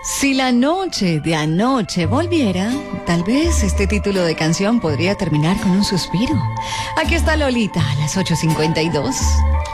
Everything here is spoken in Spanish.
Si la noche de anoche volviera, tal vez este título de canción podría terminar con un suspiro. Aquí está Lolita a las 8:52.